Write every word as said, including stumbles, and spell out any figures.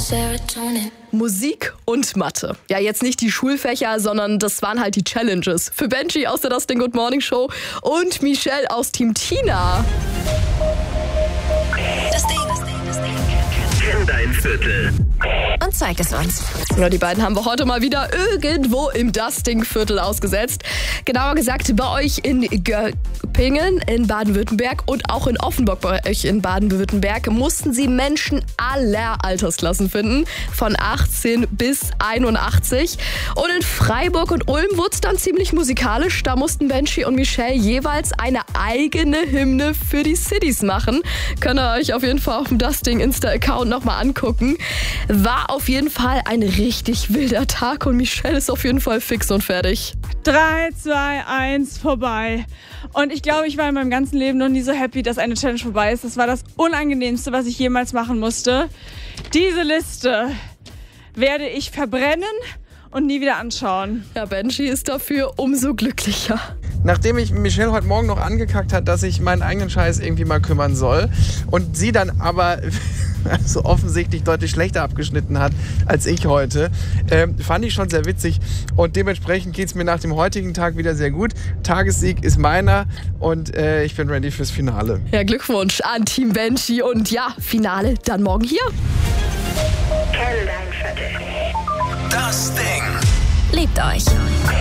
Musik und Mathe. Ja, jetzt nicht die Schulfächer, sondern das waren halt die Challenges. Für Benji aus der Dustin Good Morning Show und Michelle aus Team Tina. Das Ding. Kenn dein Viertel. Und zeig es uns. Ja, die beiden haben wir heute mal wieder irgendwo im Dusting-Viertel ausgesetzt. Genauer gesagt bei euch in Göppingen in Baden-Württemberg und auch in Offenburg bei euch in Baden-Württemberg mussten sie Menschen aller Altersklassen finden, von achtzehn bis einundachtzig. Und in Freiburg und Ulm wurde es dann ziemlich musikalisch. Da mussten Benji und Michelle jeweils eine eigene Hymne für die Cities machen. Könnt ihr euch auf jeden Fall auf dem Dusting-Insta-Account nochmal angucken. War auf jeden Fall ein richtig wilder Tag und Michelle ist auf jeden Fall fix und fertig. drei, zwei, eins, vorbei. Und ich glaube, ich war in meinem ganzen Leben noch nie so happy, dass eine Challenge vorbei ist. Das war das Unangenehmste, was ich jemals machen musste. Diese Liste werde ich verbrennen und nie wieder anschauen. Ja, Benji ist dafür umso glücklicher. Nachdem ich Michelle heute Morgen noch angekackt hat, dass ich meinen eigenen Scheiß irgendwie mal kümmern soll und sie dann aber so offensichtlich deutlich schlechter abgeschnitten hat als ich heute, äh, fand ich schon sehr witzig und dementsprechend geht es mir nach dem heutigen Tag wieder sehr gut. Tagessieg ist meiner und äh, ich bin ready fürs Finale. Ja, Glückwunsch an Team Benji und ja, Finale dann morgen hier. Kenn dein Viertel. Das Ding. Liebt euch.